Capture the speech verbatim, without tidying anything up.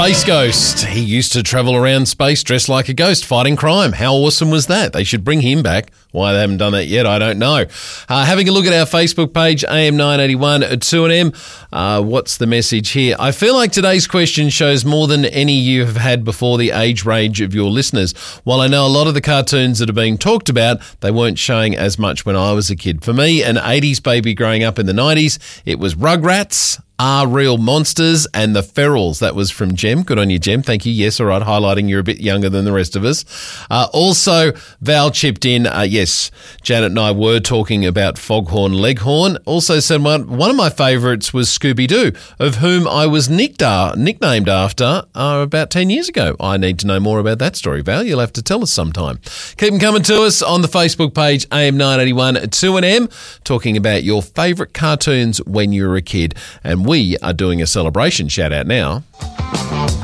Space Ghost. He used to travel around space dressed like a ghost fighting crime. How awesome was that? They should bring him back. Why they haven't done that yet, I don't know. Uh, having a look at our Facebook page, A M nine eighty-one at two N M. Uh, what's the message here? I feel like today's question shows more than any you have had before the age range of your listeners. While I know a lot of the cartoons that are being talked about, they weren't showing as much when I was a kid. For me, an eighties baby growing up in the nineties, it was Rugrats, Are Real Monsters, and The Ferals. That was from Jem. Good on you, Jem. Thank you. Yes, all right, highlighting you're a bit younger than the rest of us. Uh, also, Val chipped in, uh, yes, Janet and I were talking about Foghorn Leghorn. Also said one, one of my favourites was Scooby-Doo, of whom I was nicked, uh, nicknamed after uh, about ten years ago. I need to know more about that story, Val. You'll have to tell us sometime. Keep them coming to us on the Facebook page, A M nine eighty-one at two N M, talking about your favourite cartoons when you were a kid. And we are doing a celebration shout out now.